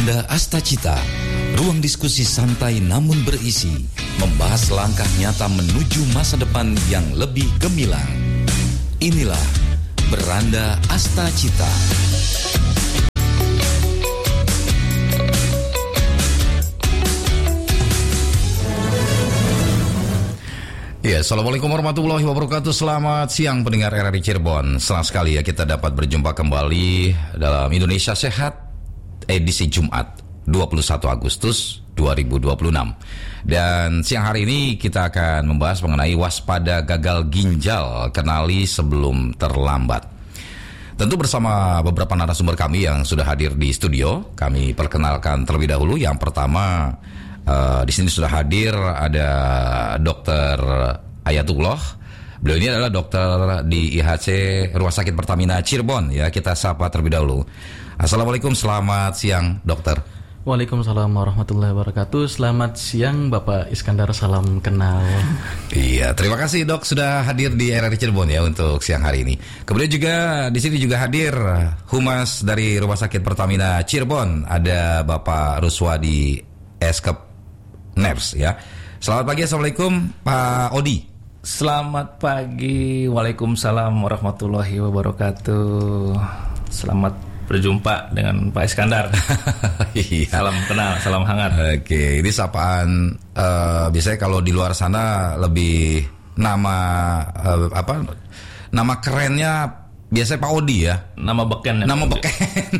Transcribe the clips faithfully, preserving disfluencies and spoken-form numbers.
Beranda Astacita, ruang diskusi santai namun berisi, membahas langkah nyata menuju masa depan yang lebih gemilang. Inilah Beranda Astacita. Ya, Assalamualaikum warahmatullahi wabarakatuh. Selamat siang pendengar R R I Cirebon. Senang sekali ya kita dapat berjumpa kembali dalam Indonesia Sehat edisi Jumat dua puluh satu Agustus dua ribu dua puluh enam. Dan siang hari ini kita akan membahas mengenai waspada gagal ginjal, kenali sebelum terlambat. Tentu bersama beberapa narasumber kami yang sudah hadir di studio. Kami perkenalkan terlebih dahulu. Yang pertama, Uh, di sini sudah hadir ada Dokter Ayatullah. Beliau ini adalah dokter di I H C Rumah Sakit Pertamina Cirebon. Ya, kita sapa terlebih dahulu. Assalamualaikum, selamat siang, dokter. Waalaikumsalam warahmatullahi wabarakatuh. Selamat siang, Bapak Iskandar. Salam kenal. Iya, terima kasih dok sudah hadir di R R I Cirebon ya untuk siang hari ini. Kemudian juga di sini juga hadir Humas dari Rumah Sakit Pertamina Cirebon, ada Bapak Ruswadi Eskep Ners ya. Selamat pagi, assalamualaikum Pak Odi. Selamat pagi, waalaikumsalam warahmatullahi wabarakatuh. Selamat berjumpa dengan Pak Iskandar. Iya. Salam kenal, salam hangat. Oke, ini sapaan uh, biasanya kalau di luar sana lebih nama uh, apa? Nama kerennya biasanya Pak Odi ya. Nama beken. Nama beken.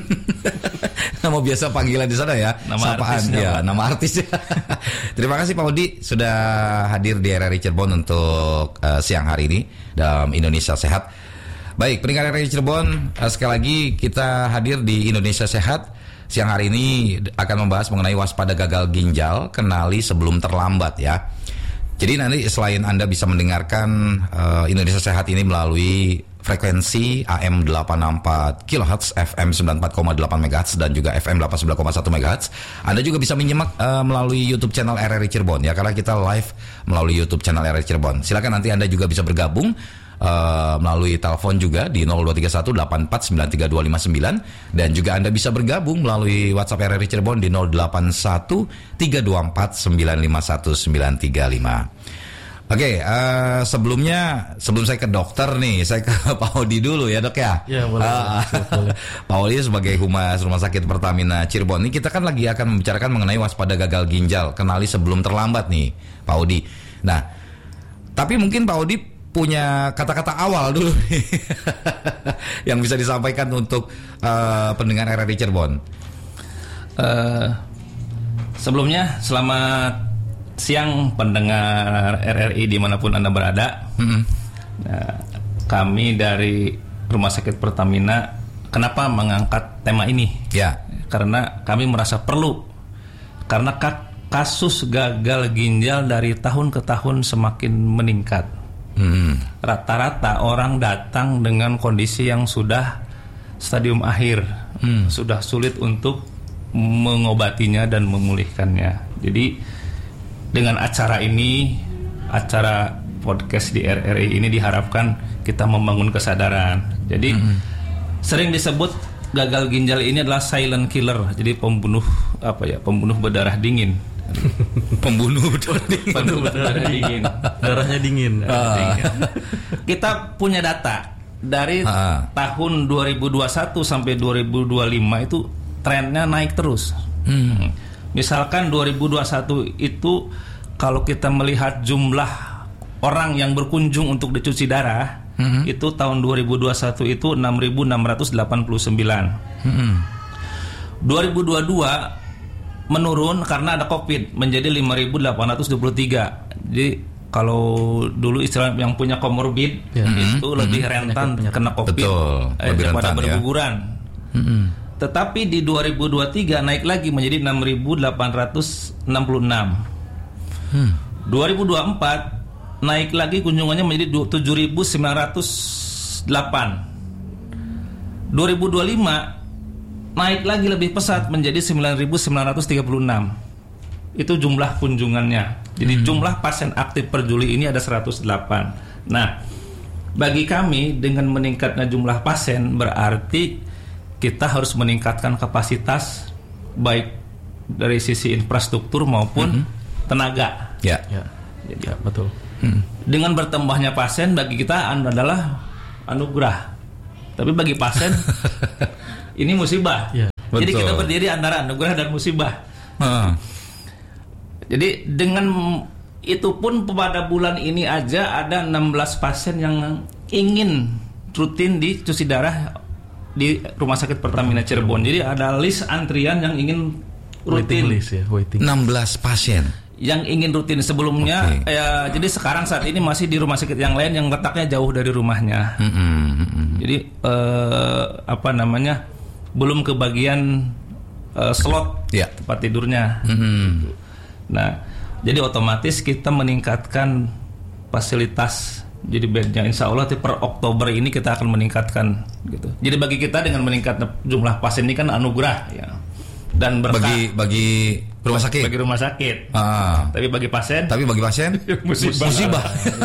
Nama biasa panggilan di sana ya. Nama sapaan artisnya, ya, Pak. nama artis ya. Terima kasih Pak Odi sudah hadir di R R I Cirebon untuk uh, siang hari ini dalam Indonesia Sehat. Baik, pendengar R R I Cirebon, uh, sekali lagi kita hadir di Indonesia Sehat. Siang hari ini akan membahas mengenai waspada gagal ginjal, kenali sebelum terlambat ya. Jadi nanti selain Anda bisa mendengarkan uh, Indonesia Sehat ini melalui frekuensi A M delapan enam empat kilohertz, F M sembilan puluh empat koma delapan megahertz, dan juga F M delapan puluh sembilan koma satu megahertz. Anda juga bisa menyimak uh, melalui YouTube channel R R I Cirebon ya, karena kita live melalui YouTube channel R R I Cirebon. Silakan nanti Anda juga bisa bergabung uh, melalui telepon juga di nol dua tiga satu delapan empat sembilan tiga dua lima sembilan, dan juga Anda bisa bergabung melalui WhatsApp R R I Cirebon di nol delapan satu tiga dua empat sembilan lima satu sembilan tiga lima. Oke, okay, uh, sebelumnya sebelum saya ke dokter nih, saya ke Pak Odi dulu ya dok ya. Ya boleh. Uh, boleh. Pak Odi sebagai Humas Rumah Sakit Pertamina Cirebon, ini kita kan lagi akan membicarakan mengenai waspada gagal ginjal, kenali sebelum terlambat nih, Pak Odi. Nah, tapi mungkin Pak Odi punya kata-kata awal dulu nih yang bisa disampaikan untuk uh, pendengar R R I Cirebon. Uh, sebelumnya selamat siang pendengar R R I dimanapun Anda berada. Mm-hmm. Nah, kami dari Rumah Sakit Pertamina kenapa mengangkat tema ini? Ya, karena kami merasa perlu. Karena kasus gagal ginjal dari tahun ke tahun semakin meningkat. Mm-hmm. Rata-rata orang datang dengan kondisi yang sudah stadium akhir, mm. sudah sulit untuk mengobatinya dan memulihkannya. Jadi dengan acara ini, acara podcast di R R I ini diharapkan kita membangun kesadaran. Jadi mm-hmm. sering disebut gagal ginjal ini adalah silent killer. Jadi pembunuh apa ya? Pembunuh berdarah dingin. Pembunuh berdarah dingin. Pembunuh berdarah dingin. Darahnya dingin. Darah dingin. Kita punya data dari ah. tahun dua ribu dua puluh satu sampai dua ribu dua puluh lima itu trennya naik terus. Hmm. Misalkan dua ribu dua puluh satu itu kalau kita melihat jumlah orang yang berkunjung untuk dicuci darah, mm-hmm. itu tahun dua ribu dua puluh satu itu enam ribu enam ratus delapan puluh sembilan. Mm-hmm. dua ribu dua puluh dua menurun karena ada Covid menjadi lima ribu delapan ratus dua puluh tiga. Jadi kalau dulu istilah yang punya komorbid mm-hmm. itu mm-hmm. lebih rentan mm-hmm. kena Covid. Betul, eh, lebih daripada rentan, berguguran. Ya? Mm-hmm. Tetapi di dua ribu dua puluh tiga naik lagi menjadi enam ribu delapan ratus enam puluh enam. Hmm. dua ribu dua puluh empat naik lagi kunjungannya menjadi tujuh ribu sembilan ratus delapan. dua ribu dua puluh lima naik lagi lebih pesat menjadi sembilan ribu sembilan ratus tiga puluh enam. Itu jumlah kunjungannya. Jadi hmm. jumlah pasien aktif per Juli ini ada seratus delapan. Nah, bagi kami dengan meningkatnya jumlah pasien berarti kita harus meningkatkan kapasitas baik dari sisi infrastruktur maupun mm-hmm. tenaga. Ya, ya, ya betul. Hmm. Dengan bertambahnya pasien bagi kita adalah anugerah, tapi bagi pasien ini musibah. Ya, jadi kita berdiri antara anugerah dan musibah. Uh. Jadi dengan itu pun pada bulan ini aja ada enam belas pasien yang ingin rutin dicuci darah di Rumah Sakit Pertamina Cirebon. Jadi ada list antrian yang ingin rutin. Waiting list ya, waiting. enam belas pasien yang ingin rutin sebelumnya. Okay. Ya, jadi sekarang saat ini masih di rumah sakit yang lain yang letaknya jauh dari rumahnya. Mm-hmm. Jadi eh, apa namanya belum kebagian eh, slot yeah. tempat tidurnya. Mm-hmm. Nah, jadi otomatis kita meningkatkan fasilitas. Jadi bednya insya Allah per Oktober ini kita akan meningkatkan gitu. Jadi bagi kita dengan meningkatnya jumlah pasien ini kan anugerah ya. Dan berkah bagi bagi rumah sakit. Bagi rumah sakit. Ah. Tapi bagi pasien. Tapi bagi pasien musibah. musibah.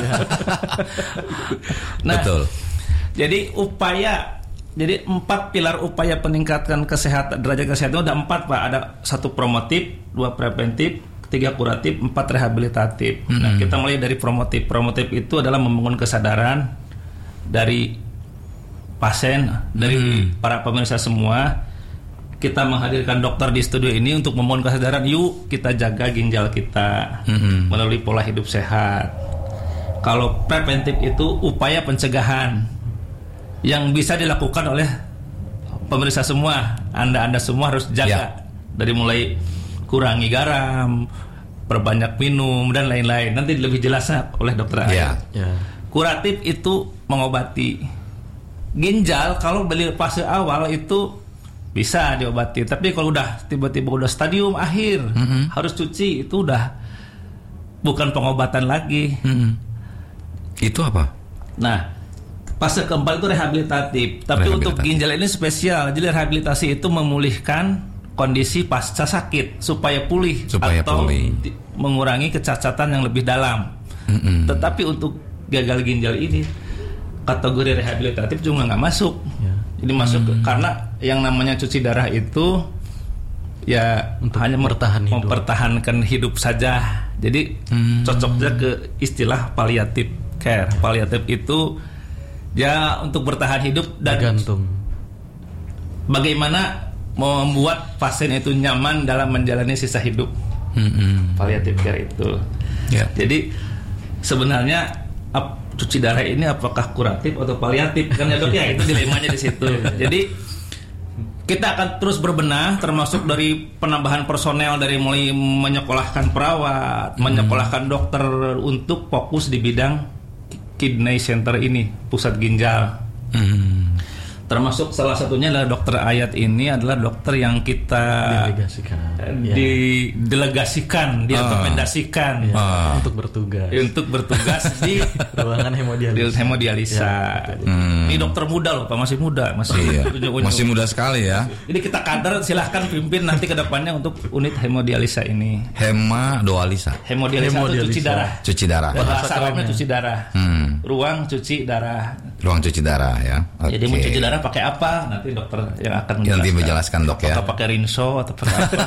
Nah, betul. Jadi upaya, jadi empat pilar upaya peningkatan kesehatan derajat kesehatan ada empat Pak. Ada satu promotif, dua preventif, tiga kuratif, empat rehabilitatif. Mm-hmm. Nah, kita mulai dari promotif. Promotif itu adalah membangun kesadaran dari pasien, dari mm-hmm. para pemirsa semua. Kita menghadirkan dokter di studio ini untuk membangun kesadaran. Yuk kita jaga ginjal kita mm-hmm. melalui pola hidup sehat. Kalau preventif itu upaya pencegahan yang bisa dilakukan oleh pemirsa semua. Anda-anda semua harus jaga yeah. dari mulai kurangi garam, perbanyak minum dan lain-lain. Nanti lebih jelasnya oleh dokter Ayat. Yeah. Yeah. Kuratif itu mengobati. Ginjal kalau beli fase awal itu bisa diobati, tapi kalau udah tiba-tiba udah stadium akhir mm-hmm. harus cuci, itu udah bukan pengobatan lagi. Mm-hmm. Itu apa? Nah, fase keempat itu rehabilitatif. Tapi rehabilitatif. Untuk ginjal ini spesial. Jadi rehabilitasi itu memulihkan kondisi pasca sakit supaya pulih supaya atau pulih. Di, mengurangi kecacatan yang lebih dalam. Mm-hmm. Tetapi untuk gagal ginjal ini kategori rehabilitatif juga nggak masuk. Yeah. Jadi masuk hmm. karena yang namanya cuci darah itu ya untuk hanya mempertahan hidup. mempertahankan hidup saja. Jadi hmm. cocoknya ke istilah palliative care. Palliative itu ya untuk bertahan hidup dan gantung. Bagaimana membuat pasien itu nyaman dalam menjalani sisa hidup. Hmm. Palliative care itu. Yeah. Jadi sebenarnya ap, cuci darah ini apakah kuratif atau paliatif kan ya dok ya, itu dilemanya di situ. Jadi kita akan terus berbenah termasuk dari penambahan personel, dari mulai menyekolahkan perawat, hmm. menyekolahkan dokter untuk fokus di bidang kidney center ini, pusat ginjal. Hmm. Termasuk salah satunya adalah dokter Ayat ini adalah dokter yang kita delegasikan, di delegasikan, direkomendasikan uh. untuk bertugas, untuk bertugas di ruangan hemodialisa. hemodialisa. Ya, hmm. Ini dokter muda loh, Pak, masih muda, masih iya. masih muda sekali ya. Jadi kita kader, silahkan pimpin nanti ke depannya untuk unit hemodialisa ini. Hemodialisa. Hemodialisa, hemodialisa. Itu cuci darah. Cuci darah. Bahasa Arabnya cuci darah. Hmm. Ruang cuci darah. Ruang cuci darah ya. Okay. Jadi mau cuci darah pakai apa? Nanti dokter yang akan menjelaskan. Nanti menjelaskan dok ya. Atau pakai rinso atau pakai apa?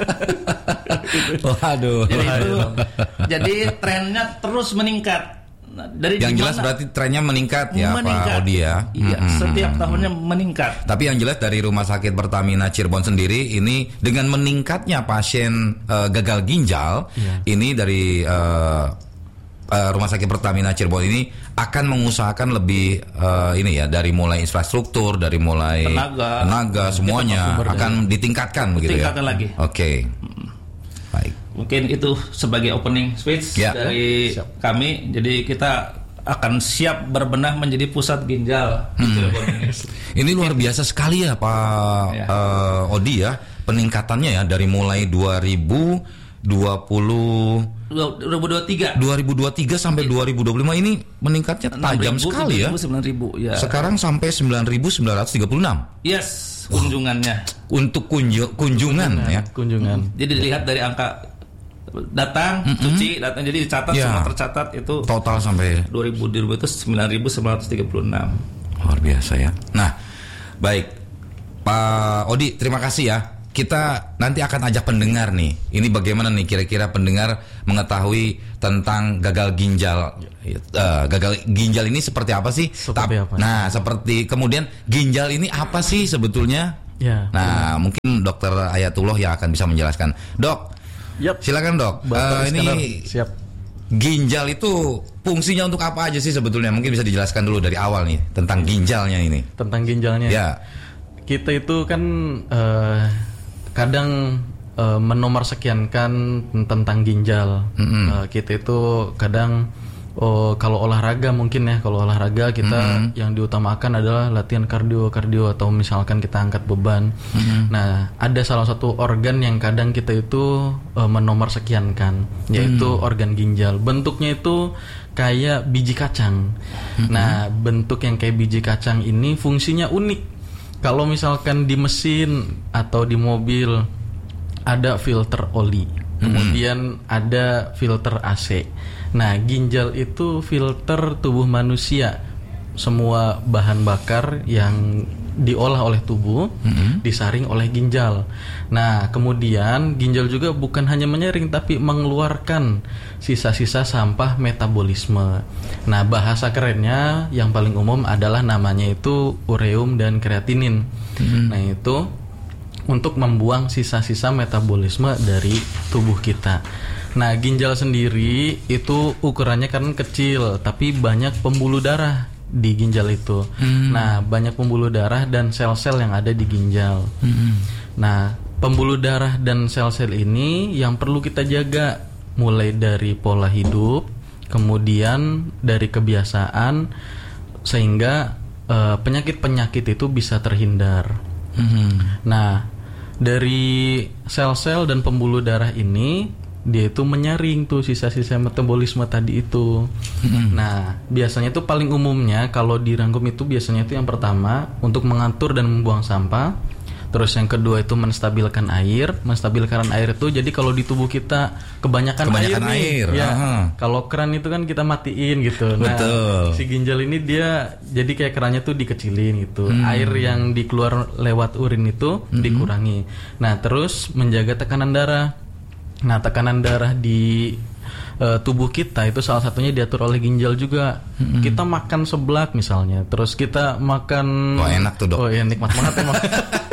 Waduh. Jadi itu, jadi trennya terus meningkat. Dari yang jelas berarti trennya meningkat ya meningkat. Pak Odi ya. Iya, mm-hmm. setiap tahunnya meningkat. Tapi yang jelas dari Rumah Sakit Pertamina Cirebon sendiri ini dengan meningkatnya pasien uh, gagal ginjal, yeah. ini dari uh, uh, Rumah Sakit Pertamina Cirebon ini akan mengusahakan lebih uh, ini ya, dari mulai infrastruktur, dari mulai tenaga, tenaga semuanya akan ditingkatkan begitu ya. Ditingkatkan lagi. Oke. Okay. Hmm. Baik. Mungkin itu sebagai opening speech ya. dari siap. kami. Jadi kita akan siap berbenah menjadi pusat ginjal. Hmm. Ini luar biasa sekali ya Pak ya. Uh, Odi ya, peningkatannya ya dari mulai dua ribu dua puluh dua ribu dua puluh tiga dua ribu dua puluh tiga sampai dua ribu dua puluh lima ini meningkatnya tajam sekali ya. sembilan ribu ya. Sekarang sampai sembilan ribu sembilan ratus tiga puluh enam. Yes, kunjungannya. Untuk kunju, kunjungan, kunjungan ya. Kunjungan. Jadi dilihat dari angka datang, mm-hmm. cuci, datang, jadi dicatat ya. Semua tercatat itu total sampai dua ribu dua ribu itu sembilan ribu sembilan ratus tiga puluh enam. Luar biasa ya. Nah, baik Pak Odi, terima kasih ya kita nanti akan ajak pendengar nih. Ini bagaimana nih kira-kira pendengar mengetahui tentang gagal ginjal. Uh, gagal ginjal ini seperti apa sih? Seperti apa? Nah, seperti kemudian ginjal ini apa sih sebetulnya? Ya. Nah, ya. Mungkin Dokter Ayatullah yang akan bisa menjelaskan. Dok, yep. Silakan dok. Uh, ini siap. Ginjal itu fungsinya untuk apa aja sih sebetulnya? Mungkin bisa dijelaskan dulu dari awal nih tentang ginjalnya ini. Tentang ginjalnya. Ya. Kita itu kan uh, kadang uh, menomorssekiankan tentang ginjal. Mm-hmm. Uh, kita itu kadang oh, kalau olahraga mungkin ya, kalau olahraga kita mm-hmm. yang diutamakan adalah latihan kardio kardio atau misalkan kita angkat beban. Mm-hmm. Nah, ada salah satu organ yang kadang kita itu uh, menomorssekiankan, yaitu mm. organ ginjal. Bentuknya itu kayak biji kacang. Mm-hmm. Nah, bentuk yang kayak biji kacang ini fungsinya unik. Kalau misalkan di mesin atau di mobil ada filter oli, mm-hmm. kemudian ada filter A C. Nah, ginjal itu filter tubuh manusia. Semua bahan bakar yang diolah oleh tubuh mm-hmm. disaring oleh ginjal. Nah, kemudian ginjal juga bukan hanya menyaring tapi mengeluarkan sisa-sisa sampah metabolisme. Nah, bahasa kerennya yang paling umum adalah namanya itu ureum dan kreatinin. Mm-hmm. Nah, itu untuk membuang sisa-sisa metabolisme dari tubuh kita. Nah, ginjal sendiri itu ukurannya kan kecil, tapi banyak pembuluh darah di ginjal itu. Hmm. Nah, banyak pembuluh darah dan sel-sel yang ada di ginjal. Hmm. Nah, pembuluh darah dan sel-sel ini yang perlu kita jaga, mulai dari pola hidup, kemudian dari kebiasaan, sehingga uh, penyakit-penyakit itu bisa terhindar. Hmm. Nah, dari sel-sel dan pembuluh darah ini dia itu menyaring tuh sisa-sisa metabolisme tadi itu. Mm-hmm. Nah, biasanya itu paling umumnya kalau dirangkum itu biasanya itu yang pertama untuk mengatur dan membuang sampah. Terus yang kedua itu menstabilkan air. Menstabilkan air itu jadi kalau di tubuh kita kebanyakan, kebanyakan air, air nih, ya. Uh-huh. Kalau keran itu kan kita matiin gitu. Nah, betul. Si ginjal ini dia jadi kayak kerannya tuh dikecilin gitu. Hmm. Air yang dikeluar lewat urin itu hmm. dikurangi. Nah, terus menjaga tekanan darah. Nah, tekanan darah di uh, tubuh kita itu salah satunya diatur oleh ginjal juga. Mm-hmm. Kita makan seblak misalnya, terus kita makan. Oh, enak tuh dok. Oh iya, nikmat banget emang.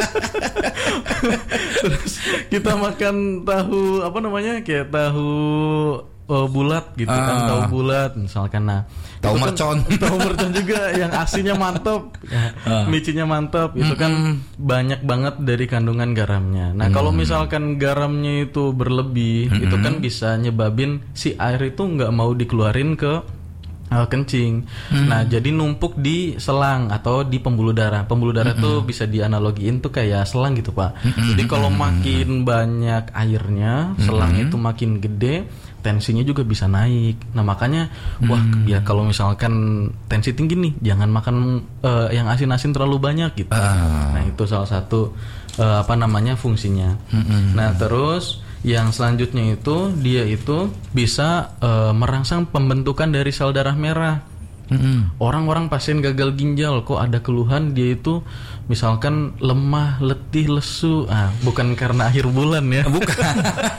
Terus kita makan tahu apa namanya kayak tahu uh, bulat gitu ah. kan, tahu bulat misalkan. Nah, tahu mercon, kan, tahu mercon juga yang asinnya mantap, ya, ah. micinya mantap. Itu mm-hmm. kan banyak banget dari kandungan garamnya. Nah, mm-hmm. kalau misalkan garamnya itu berlebih, mm-hmm. itu kan bisa nyebabin si air itu nggak mau dikeluarin ke uh, kencing. Mm-hmm. Nah, jadi numpuk di selang atau di pembuluh darah. Pembuluh darah mm-hmm. tuh bisa dianalogiin tuh kayak selang gitu, Pak. Mm-hmm. Jadi kalau makin banyak airnya, selang mm-hmm. itu makin gede, tensinya juga bisa naik. Nah, makanya hmm. wah ya kalau misalkan tensi tinggi nih jangan makan uh, yang asin-asin terlalu banyak gitu. Uh. Nah, itu salah satu uh, apa namanya fungsinya. Hmm. Nah, terus yang selanjutnya itu dia itu bisa uh, merangsang pembentukan dari sel darah merah. Mm-hmm. Orang-orang pasien gagal ginjal kok ada keluhan dia itu misalkan lemah, letih, lesu. Ah, bukan karena akhir bulan ya. Bukan.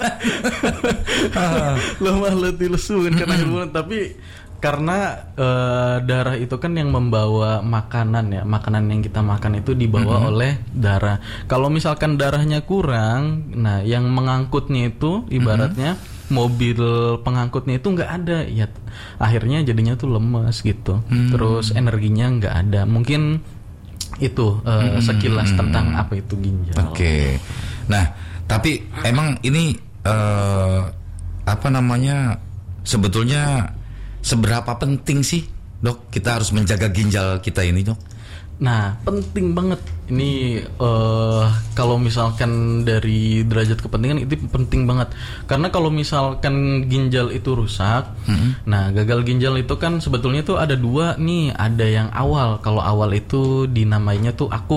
Lemah, letih, lesu bukan karena akhir bulan, tapi karena uh, darah itu kan yang membawa makanan ya. Makanan yang kita makan itu dibawa mm-hmm. oleh darah. Kalau misalkan darahnya kurang, nah yang mengangkutnya itu ibaratnya mm-hmm. mobil pengangkutnya itu nggak ada ya, akhirnya jadinya tuh lemes gitu. Hmm. Terus energinya nggak ada. Mungkin itu uh, hmm. sekilas tentang apa itu ginjal. Oke. Okay. Nah, tapi emang ini uh, apa namanya sebetulnya seberapa penting sih, dok, kita harus menjaga ginjal kita ini, dok? Nah, penting banget ini uh, kalau misalkan dari derajat kepentingan itu penting banget. Karena kalau misalkan ginjal itu rusak, mm-hmm. nah gagal ginjal itu kan sebetulnya tuh ada dua nih. Ada yang awal. Kalau awal itu dinamainya tuh akut.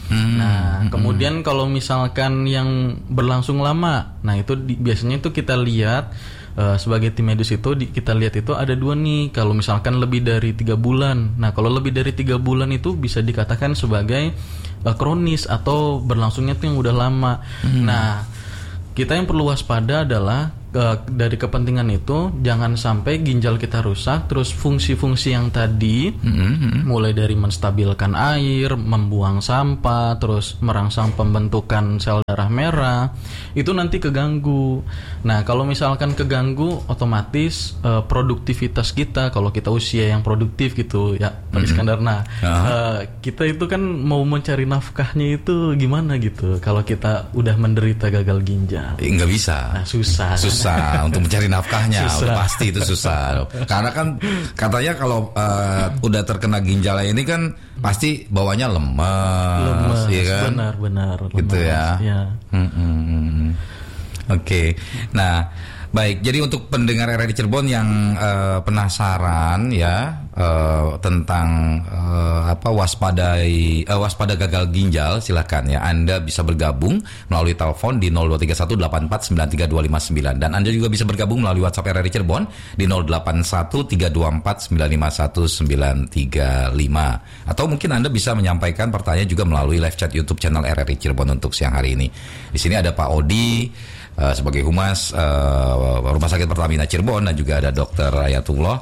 Hmm. Nah, kemudian kalau misalkan yang berlangsung lama, nah itu di, biasanya itu kita lihat uh, sebagai tim medis itu di, kita lihat itu ada dua nih. Kalau misalkan lebih dari tiga bulan, nah kalau lebih dari tiga bulan itu bisa dikatakan sebagai uh, kronis atau berlangsungnya itu yang udah lama. Hmm. Nah, kita yang perlu waspada adalah dari kepentingan itu jangan sampai ginjal kita rusak, terus fungsi-fungsi yang tadi mm-hmm. mulai dari menstabilkan air, membuang sampah, terus merangsang pembentukan sel darah merah itu nanti keganggu. Nah kalau misalkan keganggu, otomatis uh, produktivitas kita, kalau kita usia yang produktif gitu ya Pak mm-hmm. Iskandar, nah uh-huh. uh, kita itu kan mau mencari nafkahnya itu gimana gitu kalau kita udah menderita gagal ginjal? Eh, nggak bisa. Nah, susah. Susah. Susah untuk mencari nafkahnya, susah. Udah pasti itu susah. Karena kan katanya kalau uh, udah terkena ginjal ini kan pasti bawahnya lemas, lemas ya kan? Benar-benar. Gitu lemas, ya. ya. Hmm, hmm, hmm. Oke, okay. Nah baik. Jadi untuk pendengar R R I Cirebon yang uh, penasaran ya uh, tentang uh, apa waspadai uh, waspada gagal ginjal, silakan ya Anda bisa bergabung melalui telepon di nol dua tiga satu delapan empat sembilan tiga dua lima sembilan dan Anda juga bisa bergabung melalui WhatsApp R R I Cirebon di nol delapan satu tiga dua empat sembilan lima satu sembilan tiga lima atau mungkin Anda bisa menyampaikan pertanyaan juga melalui live chat YouTube channel R R I Cirebon untuk siang hari ini. Di sini ada Pak Odi Uh, sebagai humas uh, Rumah Sakit Pertamina Cirebon dan juga ada Dokter Ayatullah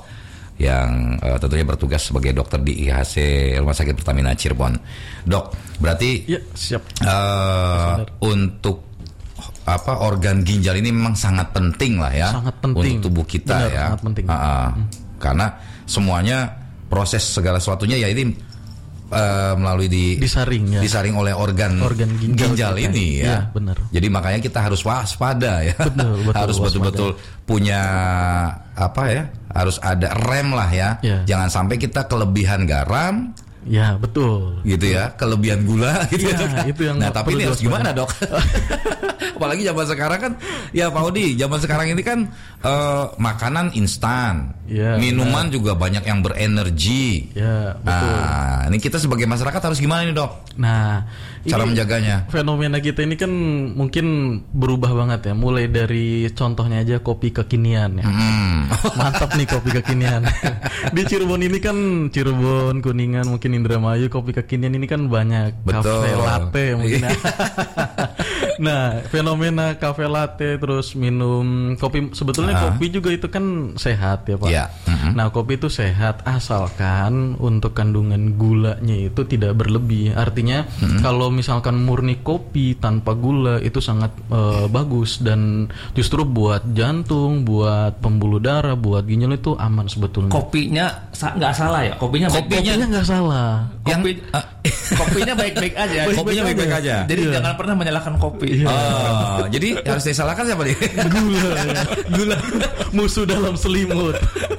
yang uh, tentunya bertugas sebagai dokter di I H C Rumah Sakit Pertamina Cirebon. Dok, berarti ya, siap. Uh, untuk apa organ ginjal ini memang sangat penting lah ya, sangat penting untuk tubuh kita. Benar, ya, sangat penting. Uh, uh, hmm. Karena semuanya proses segala sesuatunya ya ini Uh, melalui di disaring ya. disaring oleh organ, organ ginjal, ginjal ini ya. ya benar. Jadi makanya kita harus waspada ya. Betul, betul, harus waspada. betul-betul punya apa ya? Harus ada rem lah ya. ya. Jangan sampai kita kelebihan garam. Ya betul. Gitu ya, kelebihan gula gitu ya, ya. Itu yang nah tapi ini harus gimana dok? Apalagi zaman sekarang kan, ya Pak Odi, zaman sekarang ini kan uh, makanan instan, ya, minuman benar. Juga banyak yang berenergi. Ya betul. Nah ini kita sebagai masyarakat harus gimana nih dok? Nah cara menjaganya. Fenomena kita ini kan mungkin berubah banget ya. Mulai dari contohnya aja kopi kekinian ya. Hmm. Mantap nih kopi kekinian. Di Cirebon ini kan Cirebon, Kuningan, mungkin Indramayu, kopi kekinian ini kan banyak. Betul. Cafe latte mungkin. Nah, fenomena cafe latte terus minum kopi, sebetulnya uh-huh. kopi juga itu kan sehat ya Pak. Yeah. Uh-huh. Nah, kopi itu sehat asalkan untuk kandungan gulanya itu tidak berlebih. Artinya uh-huh. kalau misalkan murni kopi tanpa gula itu sangat uh, bagus dan justru buat jantung, buat pembuluh darah, buat ginjal itu aman sebetulnya. Kopinya nggak sa- salah ya? Kopinya kopinya nggak salah. Kopi, yang, uh, kopinya baik-baik aja. Baik-baik kopinya baik-baik aja. aja. Jadi yeah. jangan pernah menyalahkan kopi. Yeah. Oh, jadi harus disalahkan siapa nih? Gula. Ya. Gula musuh dalam selimut.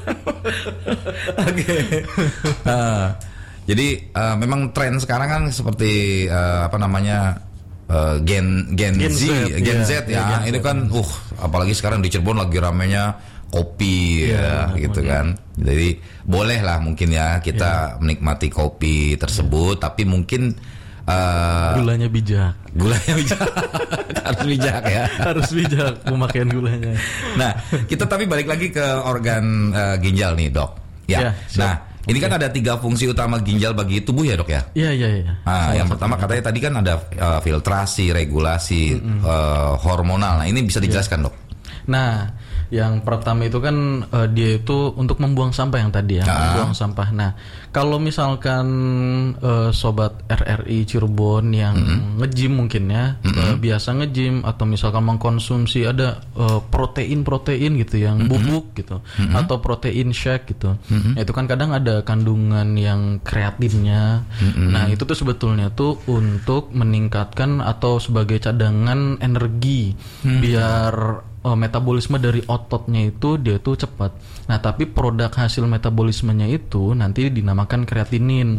Oke. Okay. Uh, jadi uh, memang tren sekarang kan seperti uh, apa namanya uh, Gen Gen, Gen Z, Z, Gen yeah. Z ya. Yeah, Gen ini Z. Kan, uh, apalagi sekarang di Cirebon lagi ramenya kopi yeah, ya, gitu bener. Kan. Jadi boleh lah mungkin ya kita yeah. menikmati kopi tersebut, yeah. tapi mungkin uh, gulanya bijak. Gulanya bijak. Harus bijak ya. Harus bijak pemakaian gulanya. Nah, kita tapi balik lagi ke organ uh, ginjal nih, Dok. Ya. Yeah, nah, ini okay. kan ada tiga fungsi utama ginjal bagi tubuh ya, Dok ya? Iya, iya, iya. Nah, yang pertama katanya tadi kan ada uh, filtrasi, regulasi mm-hmm. uh, hormonal. Nah, ini bisa dijelaskan, yeah. Dok? Nah, yang pertama itu kan uh, dia itu untuk membuang sampah yang tadi ya, ah. membuang sampah. Nah, kalau misalkan uh, sobat R R I Cirebon yang mm-hmm. nge-gym mungkin ya, mm-hmm. uh, biasa nge-gym atau misalkan mengkonsumsi ada uh, protein-protein gitu yang mm-hmm. bubuk gitu, mm-hmm. atau protein shake gitu. Mm-hmm. Itu kan kadang ada kandungan yang kreatinnya. Mm-hmm. Nah, itu tuh sebetulnya tuh untuk meningkatkan atau sebagai cadangan energi mm-hmm. biar Uh, metabolisme dari ototnya itu dia tuh cepat. Nah, tapi produk hasil metabolismenya itu nanti dinamakan kreatinin.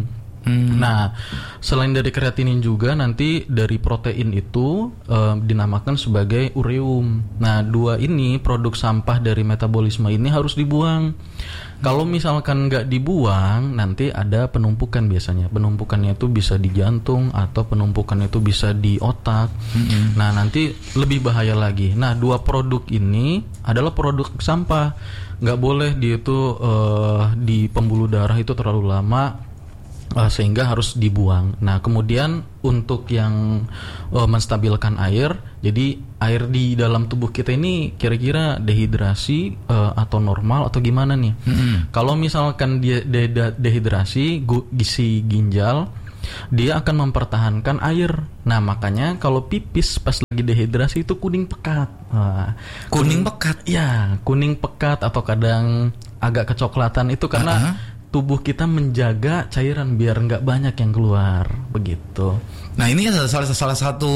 Hmm. Nah, selain dari kreatinin juga nanti dari protein itu uh, dinamakan sebagai ureum. Nah, dua ini produk sampah dari metabolisme ini harus dibuang. Hmm. Kalau misalkan nggak dibuang, nanti ada penumpukan biasanya. Penumpukannya itu bisa di jantung atau penumpukannya itu bisa di otak. Hmm. Nah, nanti lebih bahaya lagi. Nah, dua produk ini adalah produk sampah. Nggak boleh dia itu uh, di pembuluh darah itu terlalu lama. Uh, sehingga harus dibuang. Nah, kemudian untuk yang uh, menstabilkan air, jadi air di dalam tubuh kita ini kira-kira dehidrasi uh, atau normal atau gimana nih? Mm-hmm. Kalau misalkan dia de- de- dehidrasi, gu- gizi ginjal, dia akan mempertahankan air. Nah, makanya kalau pipis pas lagi dehidrasi itu kuning pekat. Nah, kuning pekat? Ya, kuning pekat atau kadang agak kecoklatan itu karena uh-huh. tubuh kita menjaga cairan biar nggak banyak yang keluar, begitu. Nah, ini adalah salah, salah satu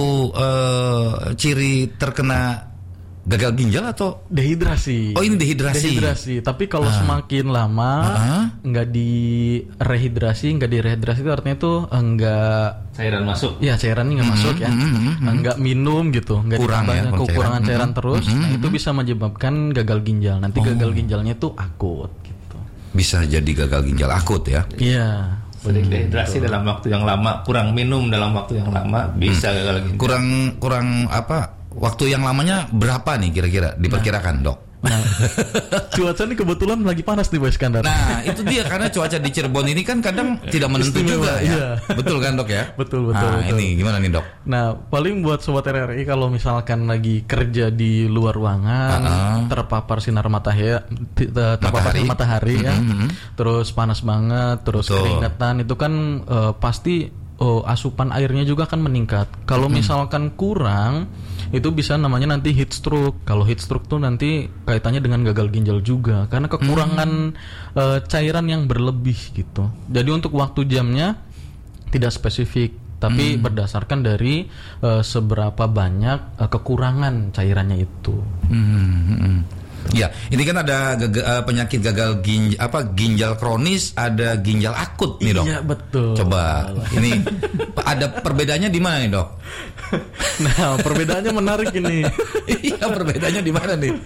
uh, ciri terkena gagal ginjal atau dehidrasi. Oh, ini dehidrasi. Dehidrasi. Tapi kalau uh. semakin lama uh-huh. nggak direhidrasi, nggak direhidrasi itu artinya tuh nggak cairan masuk. Ya, cairannya nggak mm-hmm, masuk ya. Mm-hmm. Nggak minum gitu, nggak kurang ya, kekurangan cairan, cairan mm-hmm. terus. Mm-hmm. Nah, itu bisa menyebabkan gagal ginjal. Nanti oh. gagal ginjalnya tuh akut. Bisa jadi gagal ginjal akut ya? Iya. Dehidrasi dalam waktu yang lama, kurang minum dalam waktu yang lama bisa hmm. gagal ginjal. Kurang kurang apa? Waktu yang lamanya berapa nih kira-kira diperkirakan, nah. Dok? Nah, cuaca ini kebetulan lagi panas nih, Pak Iskandar. Nah, itu dia karena cuaca di Cirebon ini kan kadang tidak menentu juga ya. Iya. Betul kan, Dok ya? Betul, betul. Nah, betul. ini gimana nih, Dok? Nah, paling buat sobat R R I kalau misalkan lagi kerja di luar ruangan, uh-huh. terpapar sinar matahari, terpapar matahari, matahari ya. Mm-hmm. Terus panas banget, terus betul. Keringetan itu kan uh, pasti uh, asupan airnya juga akan meningkat. Kalau mm-hmm. misalkan kurang itu bisa namanya nanti heat stroke. Kalau heat stroke tuh nanti kaitannya dengan gagal ginjal juga karena kekurangan hmm. uh, cairan yang berlebih gitu. Jadi untuk waktu jamnya tidak spesifik, tapi hmm. berdasarkan dari uh, seberapa banyak uh, kekurangan cairannya itu. Hmm. Hmm. Ya, ini kan ada gaga, uh, penyakit gagal ginjal apa ginjal kronis, ada ginjal akut nih, Dok. Iya, betul. Coba ini ada perbedaannya di mana nih, Dok? Nah, perbedaannya menarik ini. Iya, perbedaannya di mana nih?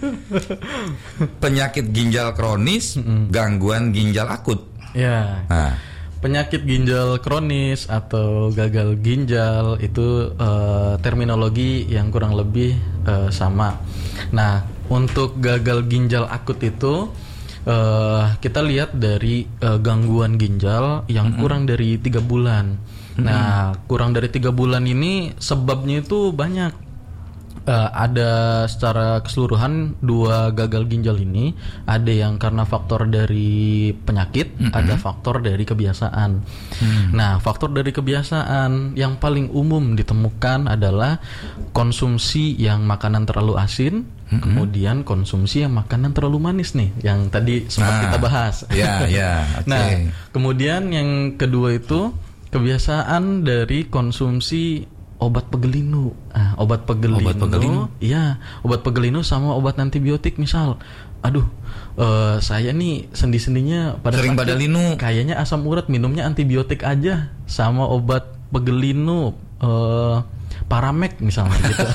Penyakit ginjal kronis, mm-hmm. gangguan ginjal akut. Ya. Nah. Penyakit ginjal kronis atau gagal ginjal itu uh, terminologi yang kurang lebih uh, sama. Nah, untuk gagal ginjal akut itu uh, kita lihat dari uh, gangguan ginjal yang mm-hmm. kurang dari tiga bulan. Mm-hmm. Nah, kurang dari tiga bulan ini sebabnya itu banyak. Uh, ada secara keseluruhan dua gagal ginjal ini, ada yang karena faktor dari penyakit, mm-hmm. ada faktor dari kebiasaan. Mm. Nah, faktor dari kebiasaan yang paling umum ditemukan adalah konsumsi yang makanan terlalu asin, mm-hmm. kemudian konsumsi yang makanan terlalu manis nih, yang tadi sempat ah, kita bahas. Ya, ya. Okay. Nah, kemudian yang kedua itu kebiasaan dari konsumsi obat pegelinu. Ah, obat pegelinu. Obat pegelinu. Iya, obat pegelinu sama obat antibiotik misal. Aduh, uh, saya nih sendi-sendinya pada sering badalinu. Kayaknya asam urat, minumnya antibiotik aja sama obat pegelinu, uh, Paramek misalnya gitu.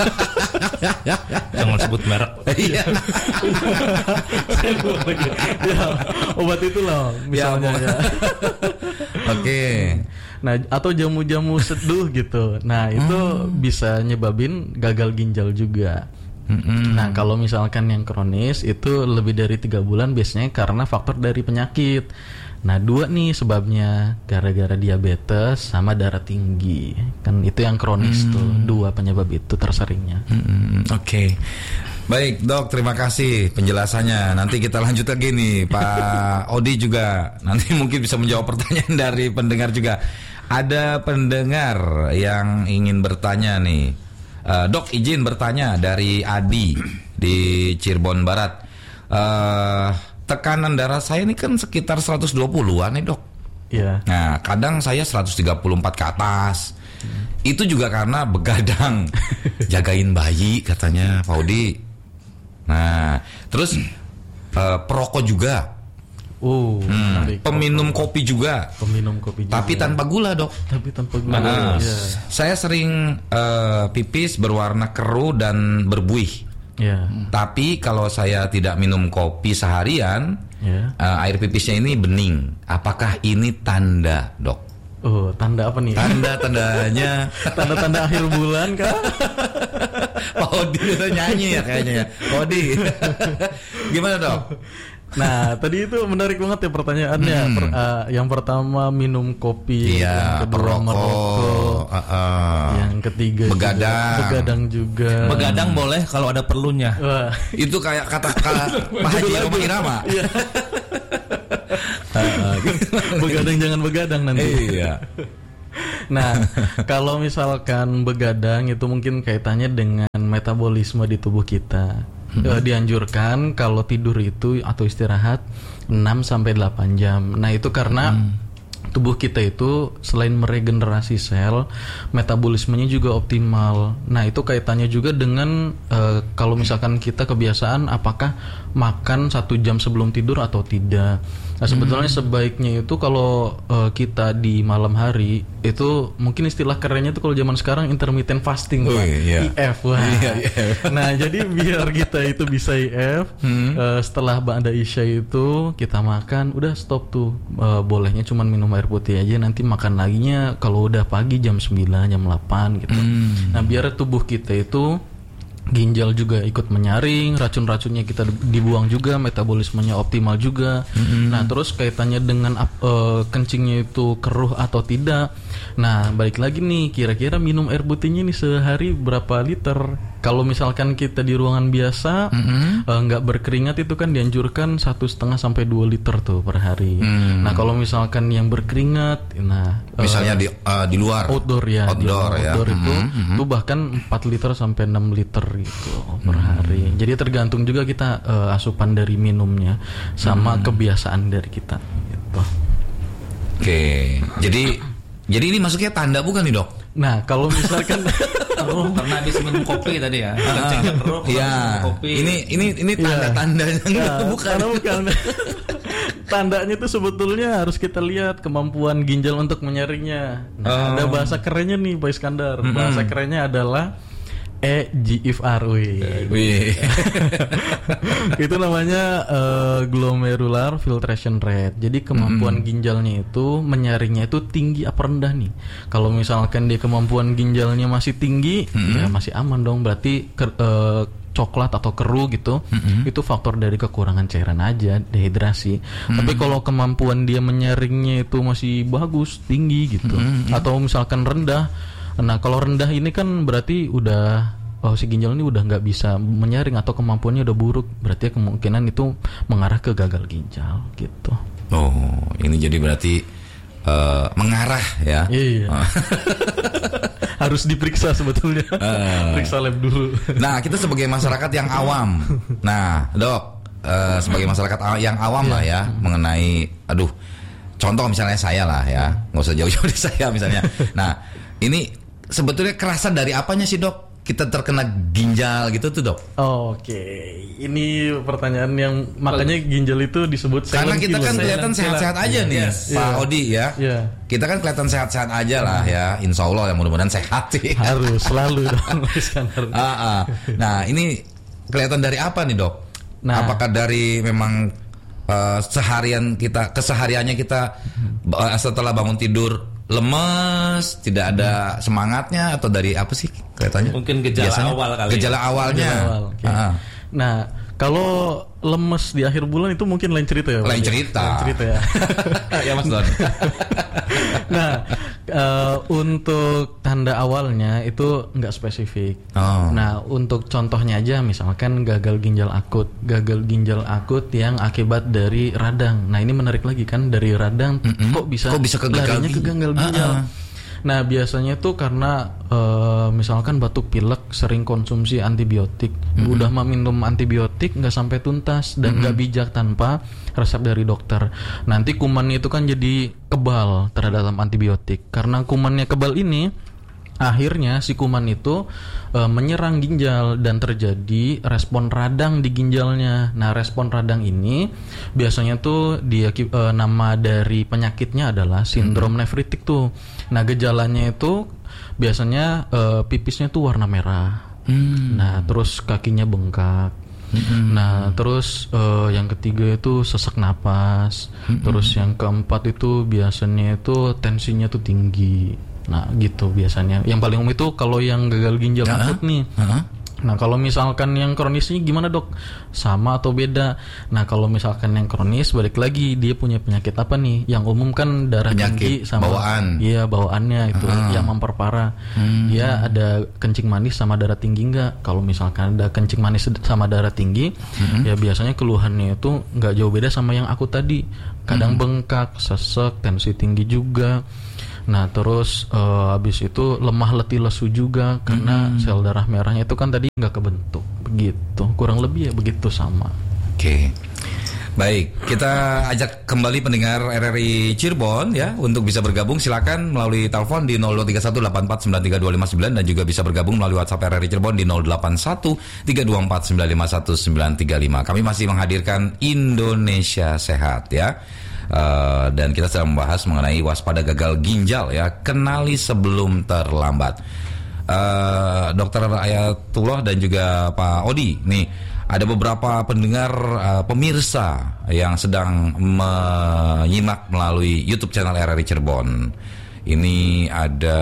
Jangan sebut merek. Iya. Ya, obat itu loh misalnya. Ya, Oke. Okay. Nah, atau jamu-jamu seduh gitu. Nah, itu hmm. bisa nyebabin gagal ginjal juga. Mm-hmm. Nah, kalau misalkan yang kronis itu lebih dari tiga bulan biasanya karena faktor dari penyakit. Nah, dua nih sebabnya, gara-gara diabetes sama darah tinggi. Kan itu yang kronis mm. tuh, dua penyebab itu terseringnya. Mm-hmm. Oke. Okay. Baik, Dok, terima kasih penjelasannya. Nanti kita lanjut lagi nih, Pak Odi juga. Nanti mungkin bisa menjawab pertanyaan dari pendengar juga. Ada pendengar yang ingin bertanya nih. Uh, Dok, izin bertanya dari Adi di Cirebon Barat. Uh, tekanan darah saya ini kan sekitar seratus dua puluhan nih, Dok. Iya. Nah, kadang saya seratus tiga puluh empat ke atas. Hmm. Itu juga karena begadang jagain bayi katanya Pak Odi. Nah, terus uh, perokok juga. Oh, hmm. Peminum kopi juga. Peminum kopi juga. Tapi tanpa gula, Dok. Tapi tanpa gula. Nah, ya. Saya sering uh, pipis berwarna keruh dan berbuih. Ya. Tapi kalau saya tidak minum kopi seharian, ya. uh, air pipisnya ini bening. Apakah ini tanda, Dok? Oh, tanda apa nih? Tanda-tandanya. Tanda-tanda akhir bulan kah? Pak Odi itu nyanyi ya kayaknya ya. Pak Odi. Gimana, Dok? Nah, tadi itu menarik banget ya pertanyaannya. Hmm. Per, uh, yang pertama minum kopi, iya, yang kedua merokok, uh, uh. yang ketiga begadang, juga, begadang juga. Begadang boleh kalau ada perlunya. Wah. Itu kayak kata Pak Haji Roma Irama. Iya. Begadang jangan begadang nanti. Iya. Nah, kalau misalkan begadang itu mungkin kaitannya dengan metabolisme di tubuh kita. Hmm. E, dianjurkan kalau tidur itu atau istirahat enam sampai delapan jam. Nah, itu karena hmm. tubuh kita itu selain meregenerasi sel, metabolismenya juga optimal. Nah, itu kaitannya juga dengan e, kalau misalkan kita kebiasaan apakah makan satu jam sebelum tidur atau tidak. Nah, sebetulnya hmm. sebaiknya itu kalau uh, kita di malam hari itu mungkin istilah kerennya itu kalau zaman sekarang intermittent fasting, oh, iya. I F. Wah. Iya, iya. Nah, jadi biar kita itu bisa I F, hmm. uh, setelah ba'da isya itu kita makan, udah stop tuh. Uh, bolehnya cuma minum air putih aja, nanti makan laginya kalau udah pagi jam sembilan, jam delapan gitu. Hmm. Nah, biar tubuh kita itu ginjal juga ikut menyaring, racun-racunnya kita dibuang juga, metabolismenya optimal juga. Mm-hmm. Nah, terus kaitannya dengan uh, kencingnya itu keruh atau tidak. Nah, balik lagi nih, kira-kira minum air putihnya nih sehari berapa liter? Kalau misalkan kita di ruangan biasa, mm-hmm. uh, nggak berkeringat itu kan dianjurkan satu setengah sampai dua liter tuh per hari. Mm. Nah, kalau misalkan yang berkeringat, nah misalnya uh, di uh, di luar, outdoor ya, outdoor, di, ya. outdoor itu, mm-hmm. tuh bahkan empat liter sampai enam liter gitu per hari. Mm. Jadi tergantung juga kita uh, asupan dari minumnya sama mm. kebiasaan dari kita. Gitu. Oke, okay. jadi jadi ini masuknya tanda bukan nih, Dok? Nah, kalau misalkan oh, karena habis minum kopi tadi ya. Kencingnya keruh. Iya. Ini ini ini tanda-tandanya ya, bukan. bukan. Tandanya itu sebetulnya harus kita lihat kemampuan ginjal untuk menyaringnya. Nah, oh. ada bahasa kerennya nih, Pak Iskandar. Mm-hmm. Bahasa kerennya adalah E G F R. Wih. Itu namanya uh, glomerular filtration rate. Jadi kemampuan mm. ginjalnya itu menyaringnya itu tinggi apa rendah nih. Kalau misalkan dia kemampuan ginjalnya masih tinggi, mm. ya masih aman dong. Berarti ke, uh, coklat atau keruh gitu, mm-hmm. itu faktor dari kekurangan cairan aja, dehidrasi. Mm-hmm. Tapi kalau kemampuan dia menyaringnya itu masih bagus, tinggi gitu, mm-hmm. atau misalkan rendah. Nah, kalau rendah ini kan berarti udah oh, si ginjal ini udah nggak bisa menyaring atau kemampuannya udah buruk. Berarti kemungkinan itu mengarah ke gagal ginjal gitu. Oh, ini jadi berarti uh, mengarah ya. Iya. Harus diperiksa sebetulnya. Uh, Periksa lab dulu. Nah, kita sebagai masyarakat yang awam. Nah, Dok, uh, sebagai masyarakat yang awam yeah. lah ya mengenai aduh, contoh misalnya saya lah ya. Nggak usah jauh-jauh dari saya misalnya. Nah, ini sebetulnya kerasa dari apanya sih, Dok? Kita terkena ginjal gitu tuh, Dok? Oh, Oke, okay. Ini pertanyaan yang makanya ginjal itu disebut karena kita kilo. kan kelihatan sehat-sehat aja nih, yes. Pak yeah. Odi ya. Yeah. Kita kan kelihatan sehat-sehat aja lah ya, Insya Allah ya mudah-mudahan sehat sih. Harus selalu dong. ah, ah. Nah, ini kelihatan dari apa nih, Dok? Nah. Apakah dari memang uh, seharian kita kesehariannya kita uh, setelah bangun tidur lemes, tidak ada semangatnya atau dari apa sih kelihatannya? Mungkin gejala biasanya, awal kali. Gejala ya? awalnya. Gejala awal, okay. ah. Nah, kalau lemes di akhir bulan itu mungkin lain cerita ya. Lain cerita. Lain cerita ya. Ya Mas Don. Nah, uh, untuk tanda awalnya itu nggak spesifik. Oh. Nah, untuk contohnya aja, misalkan gagal ginjal akut, gagal ginjal akut yang akibat dari radang. Nah, ini menarik lagi kan, dari radang Mm-mm. kok bisa, kok bisa ke gagal larinya ke gagal ginjal. Uh-uh. Nah, biasanya tuh karena uh, misalkan batuk pilek sering konsumsi antibiotik, mm-hmm. udah mah minum antibiotik nggak sampai tuntas dan nggak mm-hmm. bijak tanpa resep dari dokter. Nanti kumannya itu kan jadi kebal terhadap antibiotik. Karena kumannya kebal ini, akhirnya si kuman itu e, menyerang ginjal dan terjadi respon radang di ginjalnya. Nah, respon radang ini biasanya tuh dia e, nama dari penyakitnya adalah sindrom hmm. nefritik tuh. Nah, gejalanya itu biasanya e, pipisnya tuh warna merah. Hmm. Nah, terus kakinya bengkak. Hmm. Nah, terus uh, yang ketiga itu sesak napas. Hmm. Terus yang keempat itu biasanya itu tensinya tuh tinggi. Nah, gitu biasanya. Yang paling umum itu kalau yang gagal ginjal uh-huh. akut nih. Uh-huh. Nah, kalau misalkan yang kronisnya gimana, Dok? Sama atau beda? Nah, kalau misalkan yang kronis, balik lagi dia punya penyakit apa nih? Yang umum kan darah penyakit tinggi sama bawaan. Iya, bawaannya itu uh-huh. yang memperparah. Hmm. Dia ada kencing manis sama darah tinggi enggak? Kalau misalkan ada kencing manis sama darah tinggi, uh-huh. ya biasanya keluhannya itu enggak jauh beda sama yang aku tadi. Kadang uh-huh. bengkak, sesek, tensi tinggi juga. Nah, terus uh, habis itu lemah letih lesu juga karena hmm. sel darah merahnya itu kan tadi nggak kebentuk, begitu. Kurang lebih ya begitu sama. Oke, okay. Baik, kita ajak kembali pendengar R R I Cirebon ya untuk bisa bergabung. Silakan melalui telepon di nol dua tiga satu delapan empat sembilan tiga dua lima sembilan dan juga bisa bergabung melalui WhatsApp R R I Cirebon di nol delapan satu tiga dua empat sembilan lima satu sembilan tiga lima. Kami masih menghadirkan Indonesia Sehat ya. Uh, dan kita sedang membahas mengenai waspada gagal ginjal ya, kenali sebelum terlambat. uh, Dokter Ayatullah dan juga Pak Odi, nih ada beberapa pendengar uh, pemirsa yang sedang menyimak melalui YouTube channel R R I Cirebon. Ini ada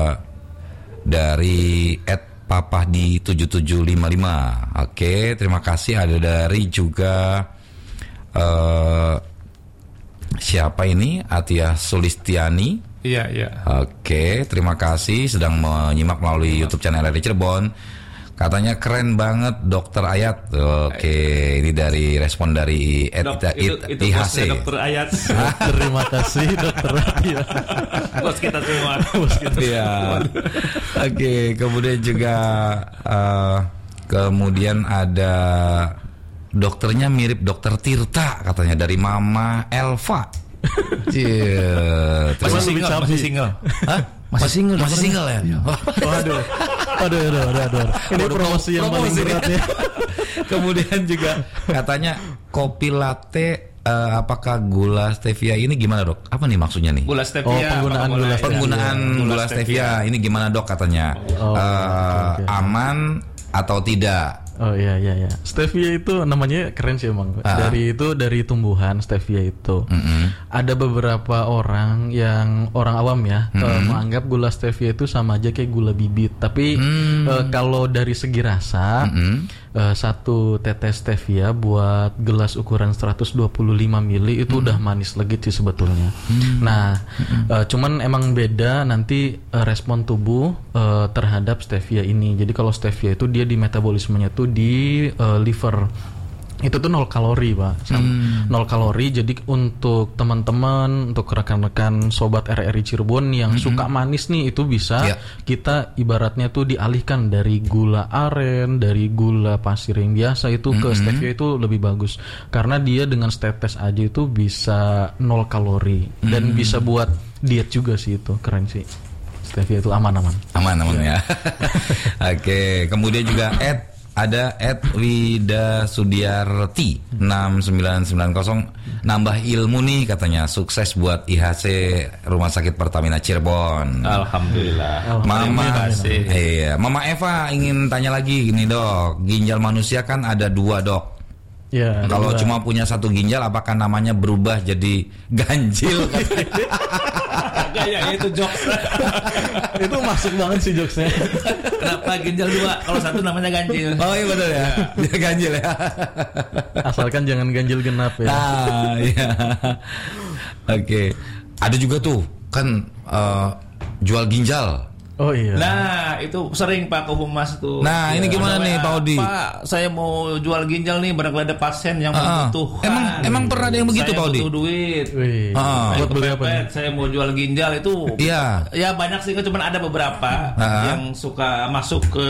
dari et papahdi tujuh tujuh lima lima. Oke, terima kasih. Ada dari juga uh, siapa ini? Atia Sulistiani. Iya, iya. Oke, terima kasih sedang menyimak melalui YouTube channel R R I Cirebon. Katanya keren banget Dokter Ayat. Oke, ini dari respon dari Dok, itu, itu I H C. Dokter Ayat. Terima kasih Dokter Ayat. Bos kita semua. Bos kita. Iya. Oke, kemudian juga uh, kemudian ada dokternya mirip Dokter Tirta katanya dari Mama Elva. Yeah. Masih single, masih single. Hah? Masih single, masih single ya? Waduh. Aduh, aduh, aduh, aduh. Ini promosi yang paling berat ya. Kemudian juga katanya kopi latte uh, apakah gula stevia ini gimana, Dok? Apa nih maksudnya nih? Gula stevia. Oh, penggunaan gula stevia. Penggunaan gula, gula stevia. stevia ini gimana, Dok, katanya? Oh, uh, okay, okay. Aman atau tidak? Oh iya iya iya. Stevia itu namanya keren sih emang. Ah. Dari itu dari tumbuhan stevia itu. Mm-hmm. Ada beberapa orang yang orang awam ya mm-hmm. uh, menganggap gula stevia itu sama aja kayak gula bibit. Tapi mm. uh, kalau dari segi rasa mm-hmm. uh, satu tetes stevia buat gelas ukuran seratus dua puluh lima mililiter itu mm-hmm. udah manis legit sih sebetulnya. Mm-hmm. Nah, mm-hmm. uh, cuman emang beda nanti uh, respon tubuh uh, terhadap stevia ini. Jadi kalau stevia itu dia di metabolismenya tuh di uh, liver itu tuh nol kalori, Pak. Hmm. Nol kalori. Jadi untuk teman-teman, untuk rekan-rekan sobat R R I Cirebon yang hmm. suka manis nih, itu bisa yeah. kita ibaratnya tuh dialihkan dari gula aren, dari gula pasir yang biasa itu hmm. ke stevia itu lebih bagus karena dia dengan setetes aja itu bisa nol kalori hmm. dan bisa buat diet juga sih. Itu keren sih. Stevia itu aman-aman. Aman-aman ya. Oke, okay. Kemudian juga Ed ada Ed Wida Sudiarti enam sembilan sembilan nol nambah ilmu nih katanya, sukses buat I H C Rumah Sakit Pertamina Cirebon. Alhamdulillah. Mama, iya, Mama Eva ingin tanya lagi gini, Dok. Ginjal manusia kan ada dua, Dok. Ya, kalau cuma punya satu ginjal apakah namanya berubah jadi ganjil? Ya itu jokes. Itu masuk banget sih jokesnya. Kenapa ginjal dua? Kalau satu namanya ganjil. Oh iya betul ya. Dia ganjil ya. Asalkan jangan ganjil genap ya. Ah iya. Oke. Okay. Ada juga tuh kan uh, jual ginjal. Oh iya. Nah itu sering Pak ke Humas tuh. Nah ya, ini gimana nih Pak Odi? Pak, saya mau jual ginjal nih, barangkali ada pasien yang uh, membutuhkan. Emang emang pernah ada yang begitu Pak Odi? Saya butuh duit. Wih. Uh, saya beli apa? Saya mau jual ginjal itu. Iya. Ya banyak sih, cuma ada beberapa uh, yang suka masuk ke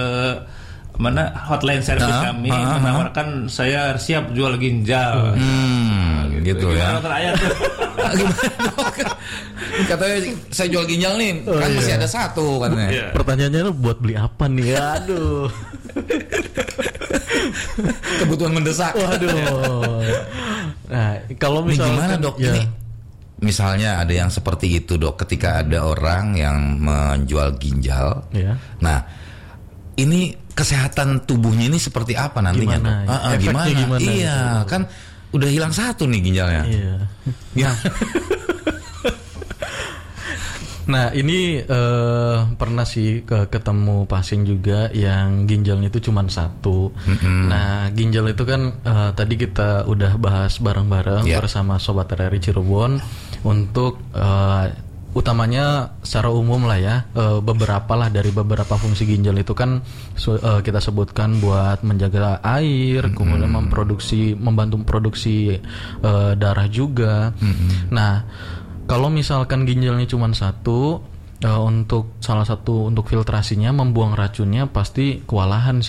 mana hotline service uh, kami uh, uh, menawarkan saya siap jual ginjal. Hmm, gitu, gitu ya. Dokter Ayat tuh. Katanya saya jual ginjal nih, oh, kan iya. masih ada satu kan. Iya. Pertanyaannya buat beli apa nih? Aduh. Kebutuhan mendesak. Waduh. Nah, kalau misalnya gimana dok ya. Ini misalnya ada yang seperti itu dok, ketika ada orang yang menjual ginjal. Ya. Nah, ini kesehatan tubuhnya ini seperti apa nantinya? Gimana? Uh, uh, gimana? gimana? Iya, itu? Kan udah hilang satu nih ginjalnya. Iya. Nah, nah ini uh, pernah sih ke ketemu pasien juga yang ginjalnya itu cuma satu. Mm-hmm. Nah, ginjal itu kan uh, tadi kita udah bahas bareng-bareng yeah. bersama Sobat R R I Cirebon untuk uh, utamanya secara umum lah ya, e, beberapa lah dari beberapa fungsi ginjal itu kan su, e, kita sebutkan buat menjaga air, mm-hmm. kemudian memproduksi, membantu produksi e, darah juga. Mm-hmm. Nah, kalau misalkan ginjalnya cuma satu, e, untuk salah satu untuk filtrasinya membuang racunnya pasti kewalahan sih.